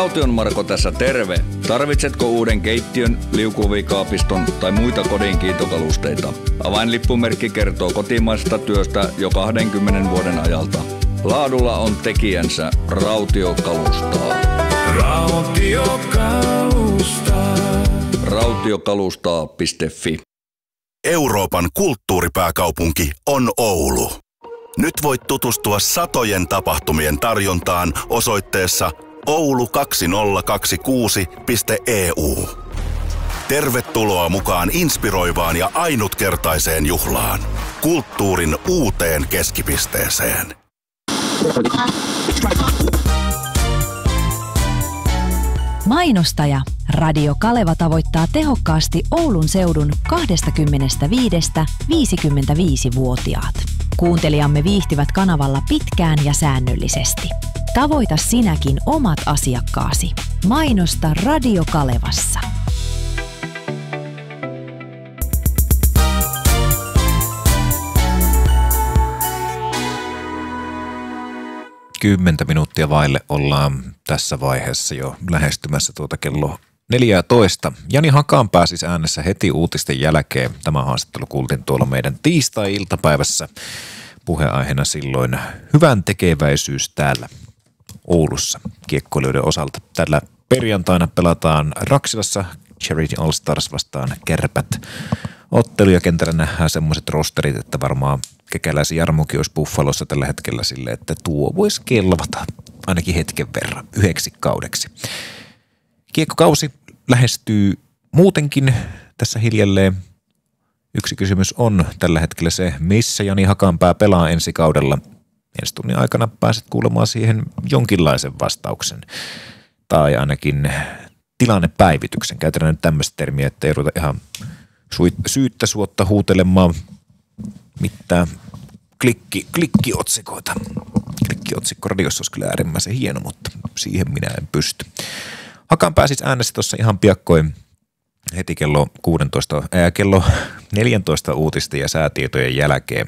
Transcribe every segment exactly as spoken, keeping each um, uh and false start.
Raution Marko tässä terve. Tarvitsetko uuden keittiön, liukuhivikaapiston tai muita kodin kiitokalusteita? Avainlippumerkki kertoo kotimaisesta työstä jo kahdenkymmenen vuoden ajalta. Laadulla on tekijänsä. Rautio kalustaa. Rautio kalustaa. rautiokalustaa piste fi. Euroopan kulttuuripääkaupunki on Oulu. Nyt voit tutustua satojen tapahtumien tarjontaan osoitteessa oulu kaksituhattakaksikymmentäkuusi piste e u. Tervetuloa mukaan inspiroivaan ja ainutkertaiseen juhlaan. Kulttuurin uuteen keskipisteeseen. Mainostaja Radio Kaleva tavoittaa tehokkaasti Oulun seudun kaksikymmentäviisi viisikymmentäviisi-vuotiaat. Kuuntelijamme viihtyvät kanavalla pitkään ja säännöllisesti. Tavoita sinäkin omat asiakkaasi. Mainosta Radio Kalevassa. Kymmentä minuuttia vaille ollaan tässä vaiheessa jo lähestymässä tuota kello neljätoista. Jani Hakanpää siis äänessä heti uutisten jälkeen. Tämä haastattelu kuultiin tuolla meidän tiistai-iltapäivässä. Puheaiheena silloin hyvän tekeväisyys täällä Oulussa kiekkoilijoiden osalta. Tällä perjantaina pelataan Raksilassa Charity All Stars vastaan Kärpät. Ottelu ja kentällä nähdään semmoiset rosterit, että varmaan kekäläisen Jarmokin olisi Buffalossa tällä hetkellä sille, että tuo voisi kelvata ainakin hetken verran yhdeksi kaudeksi. Kiekkokausi lähestyy muutenkin tässä hiljalleen. Yksi kysymys on tällä hetkellä se, missä Jani Hakanpää pelaa ensi kaudella. Ensi tunnin aikana pääset kuulemaan siihen jonkinlaisen vastauksen. Tai ainakin tilannepäivityksen. Käytetään nyt tämmöistä termiä, että ei ruveta ihan syyttä suotta huutelemaan mitään klikki, klikkiotsikoita. Klikkiotsikko radiossa olisi kyllä äärimmäisen hieno, mutta siihen minä en pysty. Hakanpää siis äänessä tuossa ihan piakkoin heti kello, kuusitoista, ää, kello neljätoista uutisten ja säätietojen jälkeen.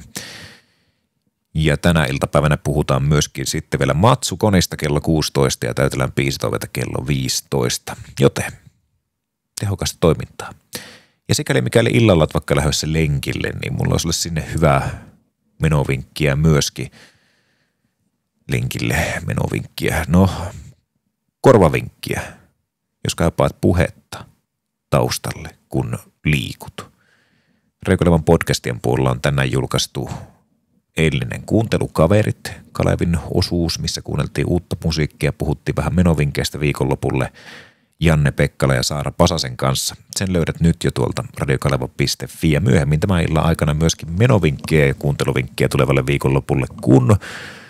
Ja tänä iltapäivänä puhutaan myöskin sitten vielä Matsukonista kello kuusitoista ja täytellään biisitoiveita kello viisitoista. Joten tehokasta toimintaa. Ja sikäli mikäli illalla olet vaikka lähdössä lenkille, niin mulla olisi ollut sinne hyvää menovinkkiä myöskin. Lenkille menovinkkiä. No, korvavinkkiä, jos kaipaat puhetta taustalle, kun liikut. Reikalevan podcastien puolella on tänään julkaistu eilinen Kuuntelukaverit, Kalevin osuus, missä kuunneltiin uutta musiikkia, puhuttiin vähän menovinkkeistä viikonlopulle Janne Pekkala ja Saara Pasasen kanssa. Sen löydät nyt jo tuolta radiokaleva piste fi ja myöhemmin tämän illan aikana myöskin menovinkkiä ja kuunteluvinkkiä tulevalle viikonlopulle, kun